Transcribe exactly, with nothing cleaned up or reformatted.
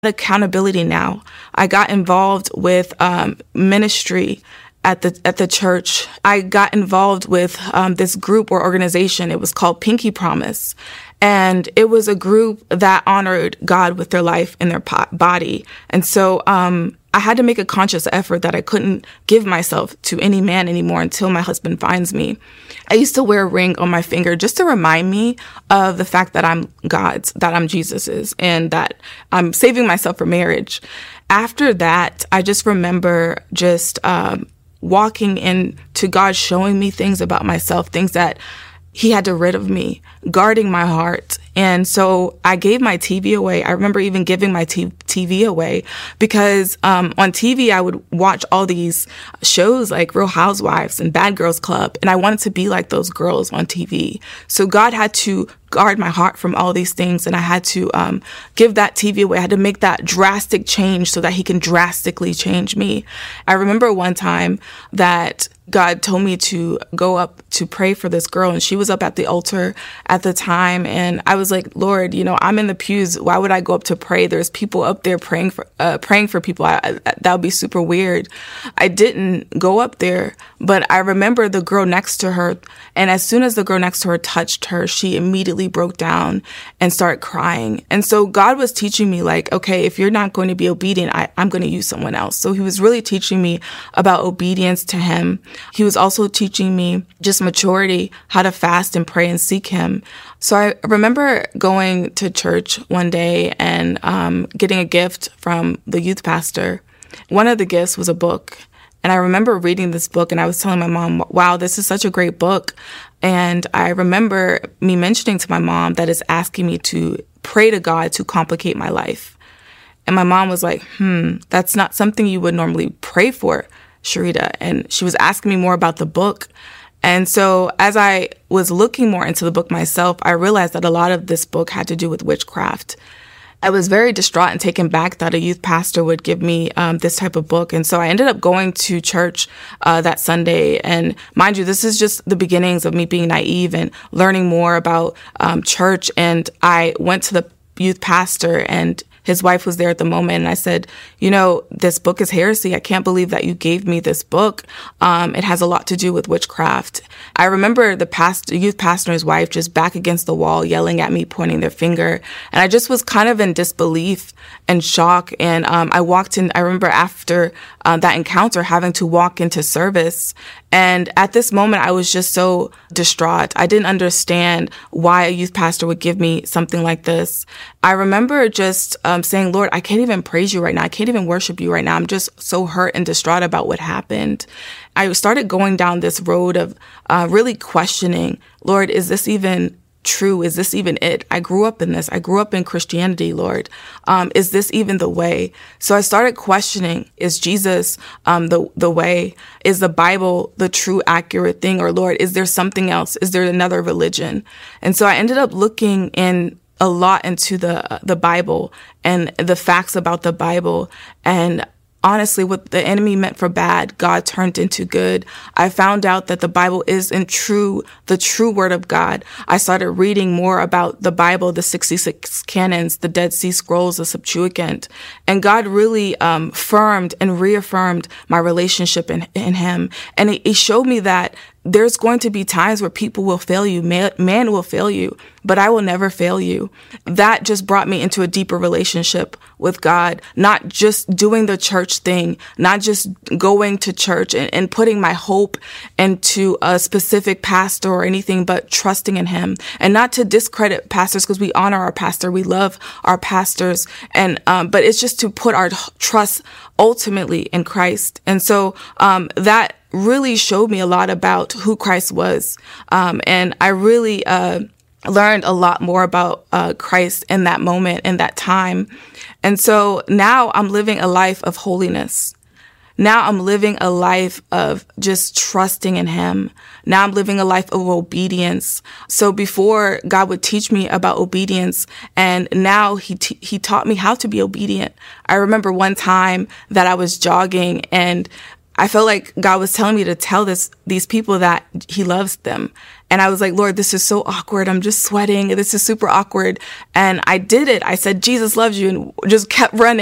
accountability now. I got involved with um, ministry at the at the church. I got involved with um, this group or organization. It was called Pinky Promise. And it was a group that honored God with their life and their po- body. And so um, I had to make a conscious effort that I couldn't give myself to any man anymore until my husband finds me. I used to wear a ring on my finger just to remind me of the fact that I'm God's, that I'm Jesus's, and that I'm saving myself for marriage. After that, I just remember just um, walking into God showing me things about myself, things that He had to rid of me, guarding my heart. And so I gave my T V away. I remember even giving my t- TV away because um, on T V, I would watch all these shows like Real Housewives and Bad Girls Club. And I wanted to be like those girls on T V. So God had to guard my heart from all these things. And I had to um, give that T V away. I had to make that drastic change so that He can drastically change me. I remember one time that God told me to go up to pray for this girl, and she was up at the altar at the time. And I was like, Lord, you know, I'm in the pews. Why would I go up to pray? There's people up there praying for uh, praying for people. I, I, that would be super weird. I didn't go up there, but I remember the girl next to her. And as soon as the girl next to her touched her, she immediately broke down and started crying. And so God was teaching me, like, okay, if you're not going to be obedient, I, I'm going to use someone else. So He was really teaching me about obedience to Him. He was also teaching me just maturity, how to fast and pray and seek Him. So I remember going to church one day and um, getting a gift from the youth pastor. One of the gifts was a book. And I remember reading this book, and I was telling my mom, wow, this is such a great book. And I remember me mentioning to my mom that it's asking me to pray to God to complicate my life. And my mom was like, hmm, that's not something you would normally pray for, Sharita. And she was asking me more about the book. And so as I was looking more into the book myself, I realized that a lot of this book had to do with witchcraft. I was very distraught and taken back that a youth pastor would give me um, this type of book. And so I ended up going to church uh, that Sunday. And mind you, this is just the beginnings of me being naive and learning more about um, church. And I went to the youth pastor, and his wife was there at the moment. And I said, you know, this book is heresy. I can't believe that you gave me this book. Um, it has a lot to do with witchcraft. I remember the past, youth pastor and his wife just back against the wall, yelling at me, pointing their finger. And I just was kind of in disbelief and shock. And um, I walked in, I remember after uh, that encounter, having to walk into service. And at this moment, I was just so distraught. I didn't understand why a youth pastor would give me something like this. I remember just um, saying, Lord, I can't even praise you right now. I can't even worship you right now. I'm just so hurt and distraught about what happened. I started going down this road of uh, really questioning, Lord, is this even true? Is this even it? I grew up in this. I grew up in Christianity, Lord. Um, is this even the way? So I started questioning, is Jesus um, the, the way? Is the Bible the true, accurate thing? Or Lord, is there something else? Is there another religion? And so I ended up looking in a lot into the the Bible and the facts about the Bible. And honestly, what the enemy meant for bad, God turned into good. I found out that the Bible is in true, the true word of God. I started reading more about the Bible, the sixty-six canons, the Dead Sea Scrolls, the Septuagint. And God really um, affirmed and reaffirmed my relationship in, in Him. And He showed me that there's going to be times where people will fail you, man, man will fail you, but I will never fail you. That just brought me into a deeper relationship with God, not just doing the church thing, not just going to church and, and putting my hope into a specific pastor or anything, but trusting in Him. And not to discredit pastors, because we honor our pastor, we love our pastors, and um, but it's just to put our trust ultimately in Christ. And so um, that really showed me a lot about who Christ was. Um, and I really uh, learned a lot more about uh, Christ in that moment, in that time. And so now I'm living a life of holiness. Now I'm living a life of just trusting in Him. Now I'm living a life of obedience. So before, God would teach me about obedience, and now he t- he taught me how to be obedient. I remember one time that I was jogging, and I felt like God was telling me to tell this these people that he loves them. And I was like, Lord, this is so awkward. I'm just sweating. This is super awkward. And I did it. I said, Jesus loves you, and just kept running.